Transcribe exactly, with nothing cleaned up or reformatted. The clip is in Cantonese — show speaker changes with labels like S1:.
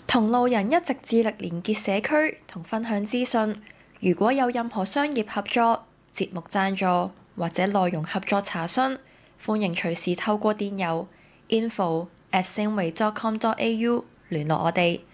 S1: 同路人一直致力連結社區同分享資訊。如果有任何商業合作、節目贊助或者內容合作查詢，歡迎隨時透過電郵 info at 星維 dot com dot a u 聯絡我哋。